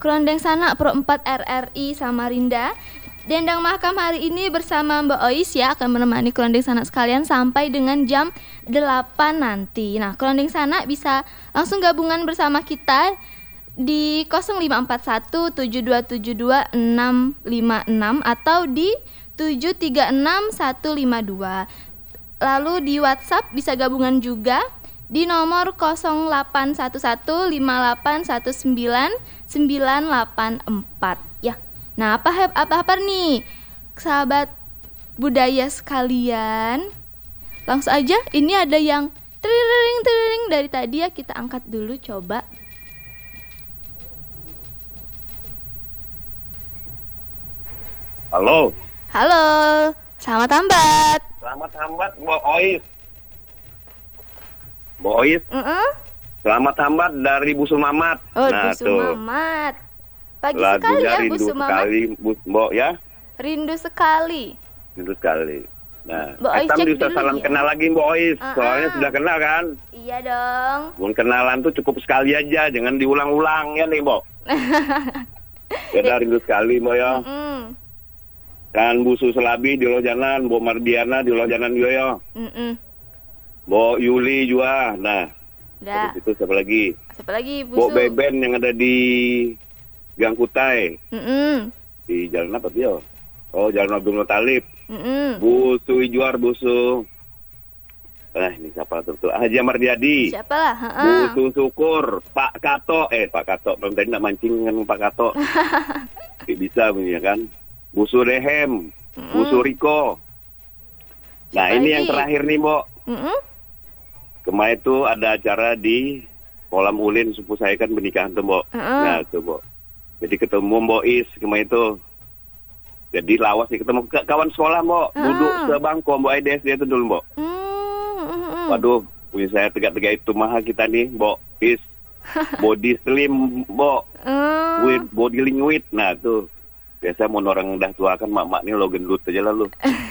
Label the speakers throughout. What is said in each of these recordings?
Speaker 1: Kelondeng Sanak Pro 4 RRI Samarinda. Dendang Mahkam hari ini bersama Mbak Ois ya akan menemani Kelondeng Sanak sekalian sampai dengan jam 8 nanti. Nah, Kelondeng Sanak bisa langsung gabungan bersama kita di 05417272 656 atau di 736152. Lalu di WhatsApp bisa gabungan juga di nomor 0811981994 ya. Nah, apa nih sahabat budaya sekalian? Langsung aja, ini ada yang tering dari tadi ya, kita angkat dulu coba.
Speaker 2: Halo.
Speaker 1: Halo, selamat hambat.
Speaker 2: Selamat hambat, Mbak Ois. Mbak Ois. Selamat hambat dari Busul Mamat.
Speaker 1: Oh, nah, Busul Mamat. Pagi sekali ya Busul Mamat.
Speaker 2: Mbak ya.
Speaker 1: Rindu sekali.
Speaker 2: Nah,
Speaker 1: kita
Speaker 2: bisa salam
Speaker 1: ya.
Speaker 2: Kenal lagi Mbak Ois. Soalnya sudah kenal kan?
Speaker 1: Iya dong.
Speaker 2: Bukan kenalan tuh cukup sekali aja, jangan diulang-ulang ya nih, Mbak. Kita rindu sekali, Mbak ya. Dan Busu Selabi di Lojanan, Mbak Mardiana di Lojanan juga ya. Mbak Yuli juga. Nah, terus itu siapa lagi?
Speaker 1: Busu?
Speaker 2: Mbak Beben yang ada di Gang Kutai. Di jalan apa dia? Oh, Jalan Abdul Muthalib. Busu Ijuar, Busu. Ini siapa tuh? Haji Mardiadi.
Speaker 1: Siapa lah?
Speaker 2: Busu Syukur, Pak Kato. Pak Kato, belum tadi nak mancing kan Pak Kato. Bisa punya kan? Busu Dehem, Busu Riko. Nah, ini yang terakhir nih, Mbok. Kemarin itu ada acara di Kolam Ulin, sepupu saya kan pernikahan tuh, Mbok. Nah, tuh, Mbok. Jadi ketemu Mbok Is kemarin itu. Jadi lawas nih ketemu kawan sekolah, Mbok. Duduk sebangku Mbok Aides dia itu dulu, Mbok. Waduh, punya saya tegak-tegak itu maha kita nih, Mbok Is. Body slim, Mbok. With body liquid. Nah, tuh. Biasa mau orang udah tua kan mak-mak nih lo gendut aja lah lu.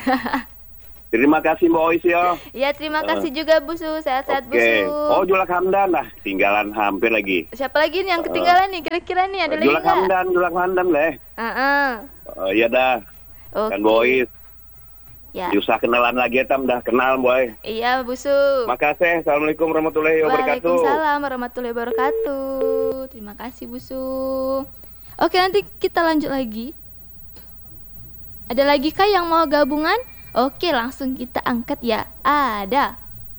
Speaker 2: Terima kasih Mbak Ois ya.
Speaker 1: Iya, terima kasih juga Busu. Sehat-sehat Busu.
Speaker 2: Oh, Julak Hamdan lah, tinggalan hampir lagi.
Speaker 1: Siapa lagi nih yang ketinggalan nih? Kira-kira nih ada lagi enggak?
Speaker 2: Julak Hamdan leh. Iya dah.
Speaker 1: Okay.
Speaker 2: Kan Mbak Ois.
Speaker 1: Ya.
Speaker 2: Usah kenalan lagi Tam, dah kenal Boy.
Speaker 1: Iya, Busu.
Speaker 2: Makasih. Assalamualaikum warahmatullahi wabarakatuh.
Speaker 1: Waalaikumsalam warahmatullahi wabarakatuh. Terima kasih Busu. Oke, nanti kita lanjut lagi. Ada lagi kah yang mau gabungan? Oke, langsung kita angkat ya. Ada.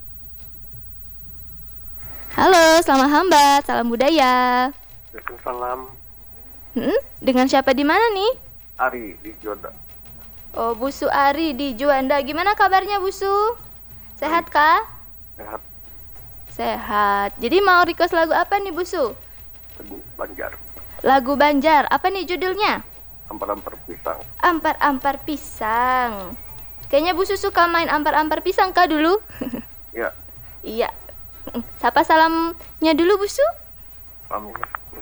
Speaker 1: Halo, selamat hambat, salam budaya.
Speaker 3: Waalaikumsalam.
Speaker 1: Dengan siapa di mana nih?
Speaker 3: Ari di Juanda.
Speaker 1: Oh, Busu Ari di Juanda. Gimana kabarnya Busu? Sehat kah?
Speaker 3: Sehat.
Speaker 1: Sehat. Jadi mau request lagu apa nih Busu?
Speaker 3: Lagu Banjar.
Speaker 1: Lagu Banjar. Apa nih judulnya?
Speaker 3: Ampar-ampar pisang.
Speaker 1: Ampar-ampar pisang. Kayaknya Busu suka main ampar-ampar pisang kah dulu?
Speaker 3: Iya.
Speaker 1: Iya. Sapa salamnya dulu Busu?
Speaker 3: Amin.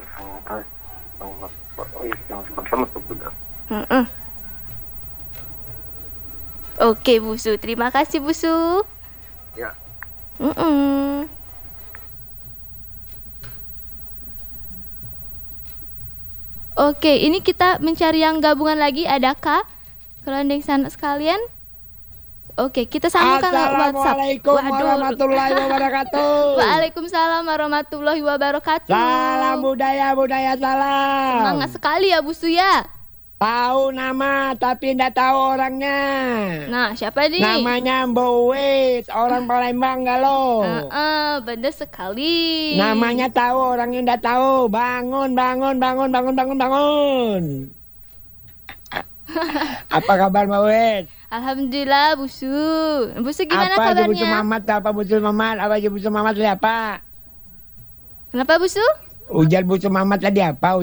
Speaker 3: Sama-sama sudah.
Speaker 1: Oke Busu, terima kasih Busu.
Speaker 3: Ya.
Speaker 1: Oke, ini kita mencari yang gabungan lagi. Adakah Kelondeng Sanak sekalian? Oke, kita sambungkan lewat WhatsApp.
Speaker 4: Assalamualaikum warahmatullahi wabarakatuh.
Speaker 1: Waalaikumsalam warahmatullahi wabarakatuh.
Speaker 4: Salam budaya salam.
Speaker 1: Semangat sekali ya Busu ya.
Speaker 4: Tahu nama tapi tidak tahu orangnya.
Speaker 1: Nah, siapa nih?
Speaker 4: Namanya Mbowes, orang Palembang galau.
Speaker 1: Bener sekali.
Speaker 4: Namanya tahu, orangnya tidak tahu. Bangun. Apa kabar Mbowes?
Speaker 1: Alhamdulillah Busu. Busu gimana
Speaker 4: apa
Speaker 1: kabarnya?
Speaker 4: Apa Busu Mamat tadi apa?
Speaker 1: Kenapa Busu?
Speaker 4: Ujar Busu Mamat tadi apa?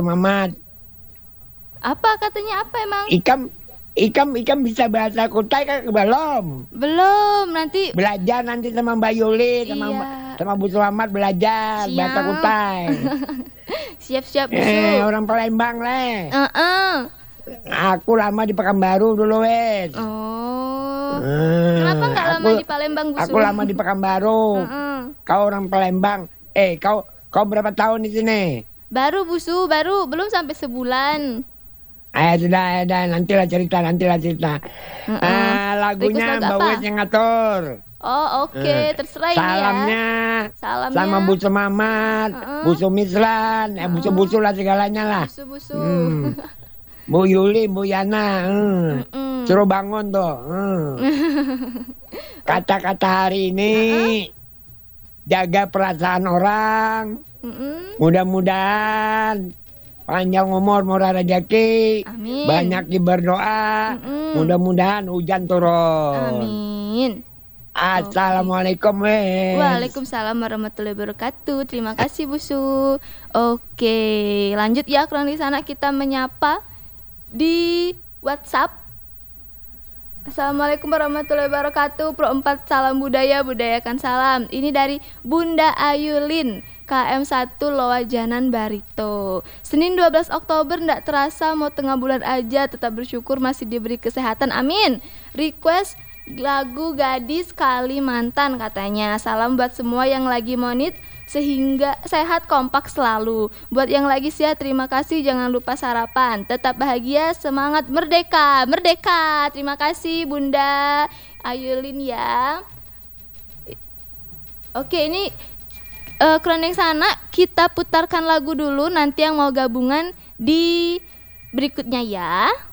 Speaker 1: Apa katanya apa emang?
Speaker 4: Ikam bisa bahasa Kutai kan belum?
Speaker 1: Belum, nanti
Speaker 4: belajar nanti sama Mbak Yuli sama Bu Selamat belajar bahasa Kutai.
Speaker 1: Siap Busu.
Speaker 4: Orang Palembang leh. Aku lama di Pekanbaru dulu wes.
Speaker 1: Oh. Kenapa nggak lama di Palembang Busu?
Speaker 4: Aku lama di Pekanbaru. Kau orang Palembang. Kau berapa tahun di sini?
Speaker 1: Baru Busu, baru belum sampai sebulan.
Speaker 4: Sudah, nantilah cerita. Lagunya
Speaker 1: Request lagu
Speaker 4: Mbak
Speaker 1: apa?
Speaker 4: Wes yang ngatur.
Speaker 1: Oh oke, terserah ini ya.
Speaker 4: Salamnya
Speaker 1: Salamnya
Speaker 4: sama Bu Mamat, Bu Mislan, busu lah segalanya lah.
Speaker 1: Busu.
Speaker 4: Bu Yuli, Bu Yana, suruh bangun tuh. Kata-kata hari ini, jaga perasaan orang. Mudah-mudahan panjang umur, murah rezeki,
Speaker 1: Amin.
Speaker 4: banyak berdoa. Mudah-mudahan hujan turun.
Speaker 1: Amin.
Speaker 4: Assalamualaikum wes.
Speaker 1: Waalaikumsalam warahmatullahi wabarakatuh. Terima kasih Busu. Oke, lanjut ya kronik sana kita menyapa di WhatsApp. Assalamualaikum warahmatullahi wabarakatuh. Pro 4 salam budaya, budayakan salam. Ini dari Bunda Ayulin, KM1 Lowajanan Barito. Senin 12 Oktober ndak terasa mau tengah bulan aja, tetap bersyukur masih diberi kesehatan. Amin. Request lagu Gadis Kalimantan katanya. Salam buat semua yang lagi monit sehingga sehat kompak selalu. Buat yang lagi sehat terima kasih, jangan lupa sarapan. Tetap bahagia, semangat merdeka. Merdeka. Terima kasih Bunda Ayulin ya. Oke, ini kronik sana kita putarkan lagu dulu, nanti yang mau gabungan di berikutnya ya.